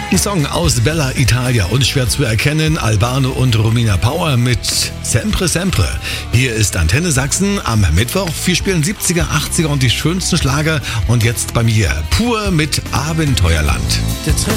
Ein Song aus Bella Italia, unschwer zu erkennen, Albano und Romina Power mit Sempre Sempre. Hier ist Antenne Sachsen am Mittwoch. Wir spielen 70er, 80er und die schönsten Schlager. Und jetzt bei mir, pur mit Abenteuerland. Der